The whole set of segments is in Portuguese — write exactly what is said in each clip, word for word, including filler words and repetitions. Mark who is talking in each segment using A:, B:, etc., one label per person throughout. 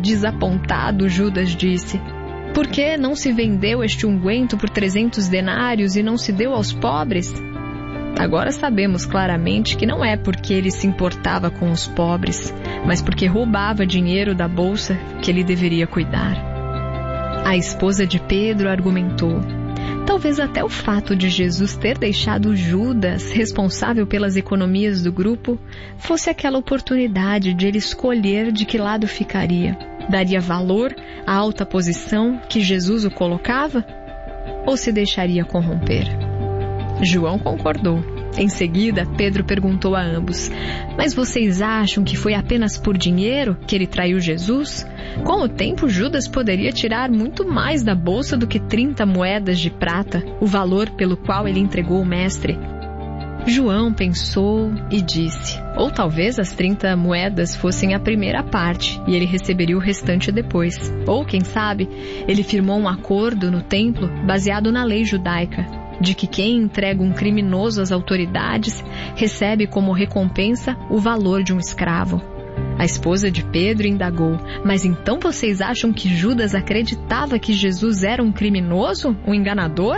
A: desapontado, Judas disse: por que não se vendeu este unguento por trezentos denários e não se deu aos pobres? Agora sabemos claramente que não é porque ele se importava com os pobres, mas porque roubava dinheiro da bolsa que ele deveria cuidar. A esposa de Pedro argumentou: talvez até o fato de Jesus ter deixado Judas responsável pelas economias do grupo fosse aquela oportunidade de ele escolher de que lado ficaria. Daria valor à alta posição que Jesus o colocava? Ou se deixaria corromper? João concordou. Em seguida, Pedro perguntou a ambos: mas vocês acham que foi apenas por dinheiro que ele traiu Jesus? Com o tempo, Judas poderia tirar muito mais da bolsa do que trinta moedas de prata, o valor pelo qual ele entregou o mestre. João pensou e disse: ou talvez as trinta moedas fossem a primeira parte e ele receberia o restante depois. Ou, quem sabe, ele firmou um acordo no templo baseado na lei judaica, de que quem entrega um criminoso às autoridades recebe como recompensa o valor de um escravo. A esposa de Pedro indagou: mas então vocês acham que Judas acreditava que Jesus era um criminoso, um enganador?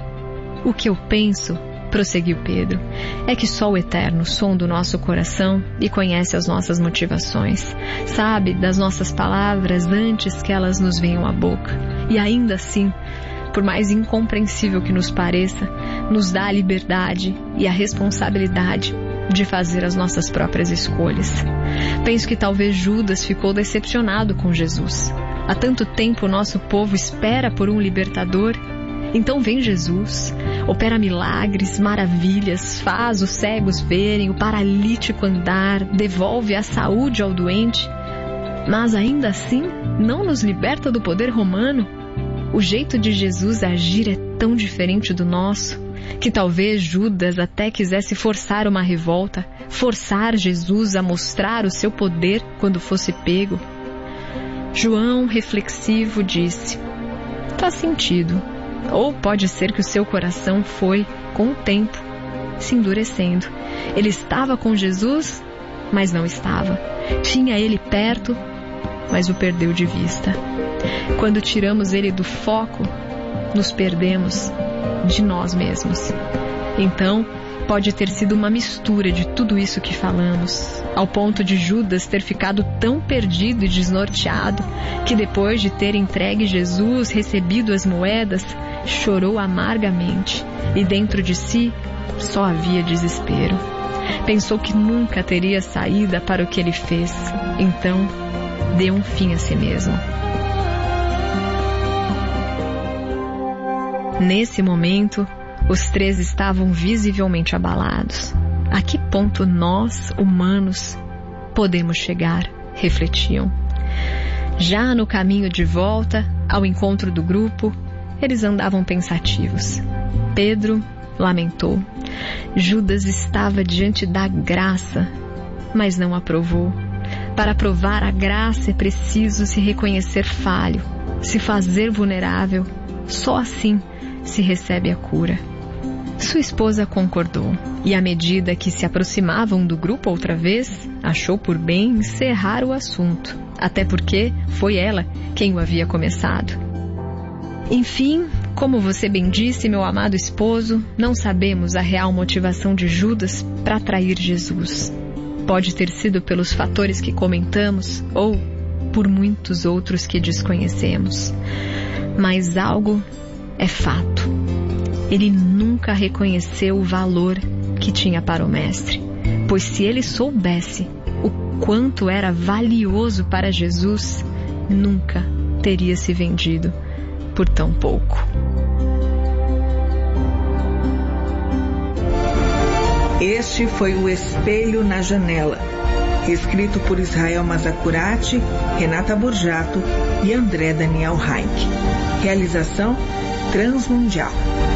A: O que eu penso, prosseguiu Pedro, é que só o Eterno sonda o nosso coração e conhece as nossas motivações. Sabe das nossas palavras antes que elas nos venham à boca. E ainda assim, por mais incompreensível que nos pareça, nos dá a liberdade e a responsabilidade de fazer as nossas próprias escolhas. Penso que talvez Judas ficou decepcionado com Jesus. Há tanto tempo o nosso povo espera por um libertador. Então vem Jesus, opera milagres, maravilhas, faz os cegos verem, o paralítico andar, devolve a saúde ao doente. Mas ainda assim não nos liberta do poder romano. O jeito de Jesus agir é tão diferente do nosso, que talvez Judas até quisesse forçar uma revolta, forçar Jesus a mostrar o seu poder quando fosse pego. João, reflexivo, disse: faz sentido. Ou pode ser que o seu coração foi, com o tempo, se endurecendo. Ele estava com Jesus, mas não estava. Tinha ele perto, mas o perdeu de vista. Quando tiramos ele do foco, nos perdemos de nós mesmos. Então, pode ter sido uma mistura de tudo isso que falamos, ao ponto de Judas ter ficado tão perdido e desnorteado que depois de ter entregue Jesus, recebido as moedas, chorou amargamente e dentro de si só havia desespero. Pensou que nunca teria saída para o que ele fez. Então, deu um fim a si mesmo. Nesse momento, os três estavam visivelmente abalados. A que ponto nós, humanos, podemos chegar? Refletiam. Já no caminho de volta ao encontro do grupo, eles andavam pensativos. Pedro lamentou. Judas estava diante da graça, mas não aprovou. Para provar a graça é preciso se reconhecer falho, se fazer vulnerável. Só assim se recebe a cura. Sua esposa concordou, e à medida que se aproximavam do grupo outra vez, achou por bem encerrar o assunto, até porque foi ela quem o havia começado. Enfim, como você bem disse, meu amado esposo, não sabemos a real motivação de Judas para trair Jesus. Pode ter sido pelos fatores que comentamos ou por muitos outros que desconhecemos. Mas algo é fato. Ele nunca reconheceu o valor que tinha para o mestre, pois se ele soubesse o quanto era valioso para Jesus, nunca teria se vendido por tão pouco.
B: Este foi o Espelho na Janela, escrito por Israel Mazacurati, Renata Borjato e André Daniel Heinck. Realização Transmundial.